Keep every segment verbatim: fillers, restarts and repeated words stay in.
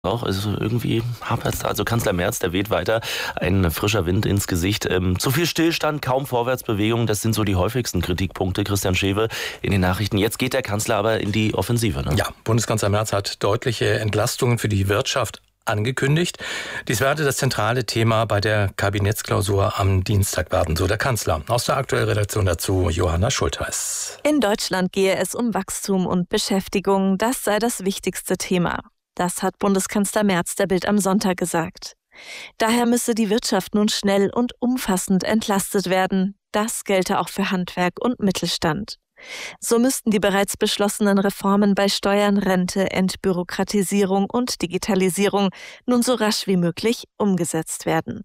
Auch, also irgendwie hapert es da. Also Kanzler Merz, der weht weiter, ein frischer Wind ins Gesicht. Ähm, zu viel Stillstand, kaum Vorwärtsbewegung, das sind so die häufigsten Kritikpunkte. Christian Schewe in den Nachrichten. Jetzt geht der Kanzler aber in die Offensive. Ne? Ja, Bundeskanzler Merz hat deutliche Entlastungen für die Wirtschaft angekündigt. Dies werde das zentrale Thema bei der Kabinettsklausur am Dienstag werden, so der Kanzler. Aus der aktuellen Redaktion dazu Johanna Schultheiß. In Deutschland gehe es um Wachstum und Beschäftigung. Das sei das wichtigste Thema. Das hat Bundeskanzler Merz der Bild am Sonntag gesagt. Daher müsse die Wirtschaft nun schnell und umfassend entlastet werden. Das gelte auch für Handwerk und Mittelstand. So müssten die bereits beschlossenen Reformen bei Steuern, Rente, Entbürokratisierung und Digitalisierung nun so rasch wie möglich umgesetzt werden.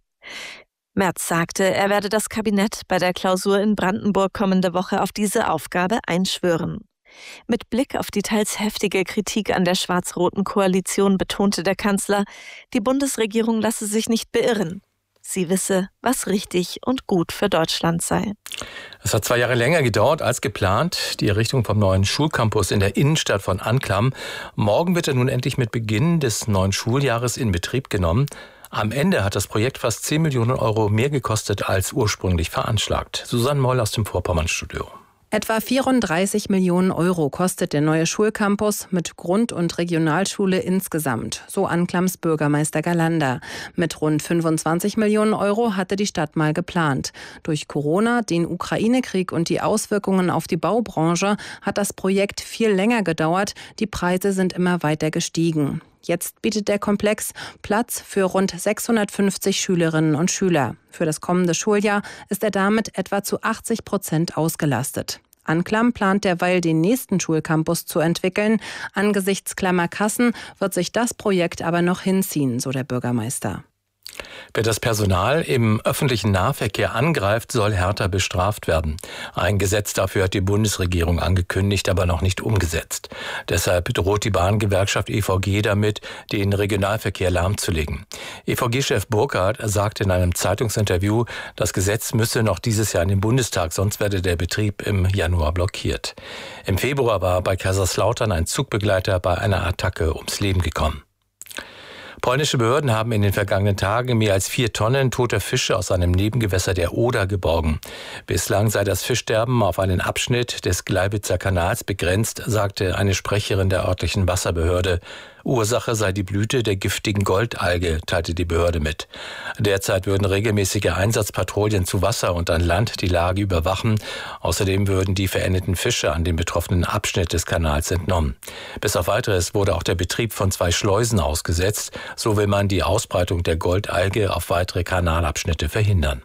Merz sagte, er werde das Kabinett bei der Klausur in Brandenburg kommende Woche auf diese Aufgabe einschwören. Mit Blick auf die teils heftige Kritik an der schwarz-roten Koalition betonte der Kanzler, die Bundesregierung lasse sich nicht beirren. Sie wisse, was richtig und gut für Deutschland sei. Es hat zwei Jahre länger gedauert als geplant, die Errichtung vom neuen Schulcampus in der Innenstadt von Anklam. Morgen wird er nun endlich mit Beginn des neuen Schuljahres in Betrieb genommen. Am Ende hat das Projekt fast zehn Millionen Euro mehr gekostet als ursprünglich veranschlagt. Susanne Moll aus dem Vorpommern-Studio. Etwa vierunddreißig Millionen Euro kostet der neue Schulcampus mit Grund- und Regionalschule insgesamt, so Anklams Bürgermeister Galander. Mit rund fünfundzwanzig Millionen Euro hatte die Stadt mal geplant. Durch Corona, den Ukraine-Krieg und die Auswirkungen auf die Baubranche hat das Projekt viel länger gedauert. Die Preise sind immer weiter gestiegen. Jetzt bietet der Komplex Platz für rund sechshundertfünfzig Schülerinnen und Schüler. Für das kommende Schuljahr ist er damit etwa zu achtzig Prozent ausgelastet. Anklam plant derweil, den nächsten Schulcampus zu entwickeln. Angesichts klammer Kassen wird sich das Projekt aber noch hinziehen, so der Bürgermeister. Wer das Personal im öffentlichen Nahverkehr angreift, soll härter bestraft werden. Ein Gesetz dafür hat die Bundesregierung angekündigt, aber noch nicht umgesetzt. Deshalb droht die Bahngewerkschaft E V G damit, den Regionalverkehr lahmzulegen. E V G-Chef Burkhardt sagte in einem Zeitungsinterview, das Gesetz müsse noch dieses Jahr in den Bundestag, sonst werde der Betrieb im Januar blockiert. Im Februar war bei Kaiserslautern ein Zugbegleiter bei einer Attacke ums Leben gekommen. Polnische Behörden haben in den vergangenen Tagen mehr als vier Tonnen toter Fische aus einem Nebengewässer der Oder geborgen. Bislang sei das Fischsterben auf einen Abschnitt des Gleiwitzer Kanals begrenzt, sagte eine Sprecherin der örtlichen Wasserbehörde. Ursache sei die Blüte der giftigen Goldalge, teilte die Behörde mit. Derzeit würden regelmäßige Einsatzpatrouillen zu Wasser und an Land die Lage überwachen. Außerdem würden die verendeten Fische an den betroffenen Abschnitt des Kanals entnommen. Bis auf Weiteres wurde auch der Betrieb von zwei Schleusen ausgesetzt. So will man die Ausbreitung der Goldalge auf weitere Kanalabschnitte verhindern.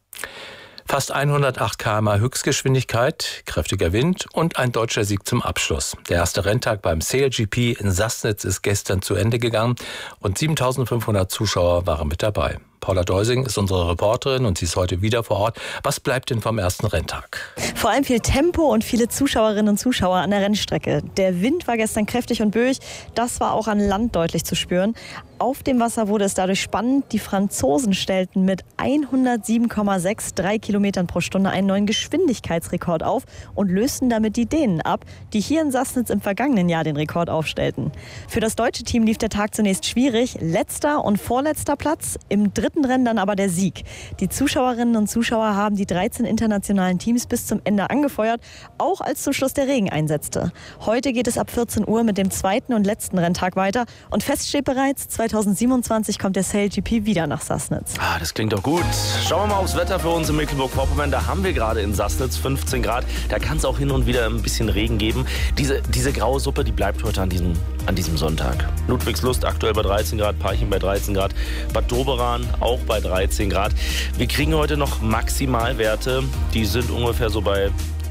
Fast hundertacht Kilometer pro Stunde Höchstgeschwindigkeit, kräftiger Wind und ein deutscher Sieg zum Abschluss. Der erste Renntag beim Sail G P in Sassnitz ist gestern zu Ende gegangen und siebentausendfünfhundert Zuschauer waren mit dabei. Paula Deusing ist unsere Reporterin und sie ist heute wieder vor Ort. Was bleibt denn vom ersten Renntag? Vor allem viel Tempo und viele Zuschauerinnen und Zuschauer an der Rennstrecke. Der Wind war gestern kräftig und böig. Das war auch an Land deutlich zu spüren. Auf dem Wasser wurde es dadurch spannend. Die Franzosen stellten mit hundertsieben Komma sechs drei Kilometern pro Stunde einen neuen Geschwindigkeitsrekord auf und lösten damit die Dänen ab, die hier in Sassnitz im vergangenen Jahr den Rekord aufstellten. Für das deutsche Team lief der Tag zunächst schwierig. Letzter und vorletzter Platz, im dritten Rennen dann aber der Sieg. Die Zuschauerinnen und Zuschauer haben die dreizehn internationalen Teams bis zum Ende angefeuert, auch als zum Schluss der Regen einsetzte. Heute geht es ab vierzehn Uhr mit dem zweiten und letzten Renntag weiter und fest steht bereits, zweitausendsiebenundzwanzig kommt der Sail G P wieder nach Sassnitz. Ah, das klingt doch gut. Schauen wir mal aufs Wetter für uns in Mecklenburg-Vorpommern. Da haben wir gerade in Sassnitz fünfzehn Grad. Da kann es auch hin und wieder ein bisschen Regen geben. Diese, diese graue Suppe, die bleibt heute an diesem, an diesem Sonntag. Ludwigslust aktuell bei dreizehn Grad, Parchim bei dreizehn Grad, Bad Doberan auch bei dreizehn Grad. Wir kriegen heute noch Maximalwerte, die sind ungefähr so bei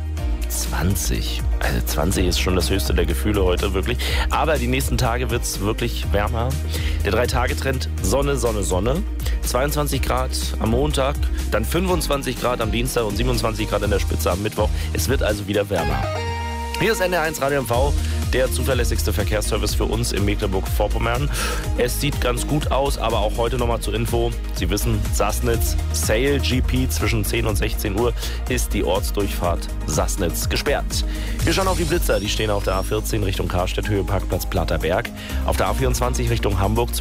zwanzig. Also zwanzig ist schon das höchste der Gefühle heute, wirklich. Aber die nächsten Tage wird es wirklich wärmer. Der Drei-Tage-Trend Sonne, Sonne, Sonne. zweiundzwanzig Grad am Montag, dann fünfundzwanzig Grad am Dienstag und siebenundzwanzig Grad an der Spitze am Mittwoch. Es wird also wieder wärmer. Hier ist N D R eins Radio M V. der zuverlässigste Verkehrsservice für uns in Mecklenburg-Vorpommern. Es sieht ganz gut aus, aber auch heute nochmal zur Info. Sie wissen, Sassnitz, Sale G P zwischen zehn und sechzehn Uhr ist die Ortsdurchfahrt Sassnitz gesperrt. Wir schauen auf die Blitzer, die stehen auf der A vierzehn Richtung Karstädt, Höhe Parkplatz Platterberg. Auf der A vierundzwanzig Richtung Hamburg zwischen